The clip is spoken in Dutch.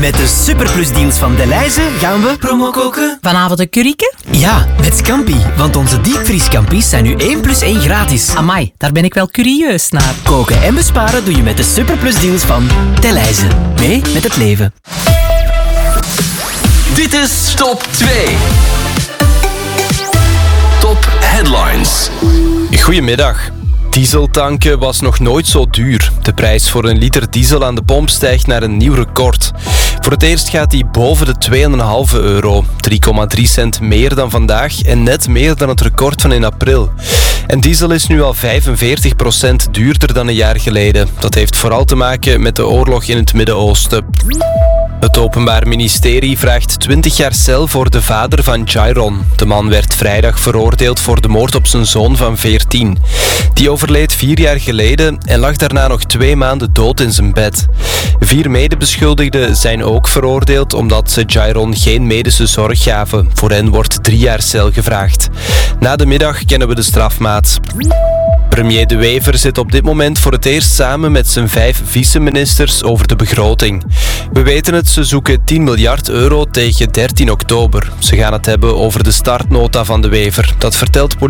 Met de superplusdeals van Delhaize gaan we promo koken. Vanavond een curryke? Ja, met Scampi. Want onze diepvrieskampi's zijn nu 1 + 1 gratis. Amai, daar ben ik wel curieus naar. Koken en besparen doe je met de superplusdeals van Delhaize. Mee met het leven. Dit is Top 2. Top Headlines. Goedemiddag. Dieseltanken was nog nooit zo duur. De prijs voor een liter diesel aan de pomp stijgt naar een nieuw record. Voor het eerst gaat die boven de €2,5. 3,3 cent meer dan vandaag en net meer dan het record van in april. En diesel is nu al 45% duurder dan een jaar geleden. Dat heeft vooral te maken met de oorlog in het Midden-Oosten. Het Openbaar Ministerie vraagt 20 jaar cel voor de vader van Jairon. De man werd vrijdag veroordeeld voor de moord op zijn zoon van 14. Die overleed 4 jaar geleden en lag daarna nog 2 maanden dood in zijn bed. 4 medebeschuldigden zijn ook veroordeeld omdat ze Jairon geen medische zorg gaven. Voor hen wordt 3 jaar cel gevraagd. Na de middag kennen we de strafmaat. Premier De Wever zit op dit moment voor het eerst samen met zijn 5 vice-ministers over de begroting. We weten het, ze zoeken €10 miljard tegen 13 oktober. Ze gaan het hebben over de startnota van De Wever. Dat vertelt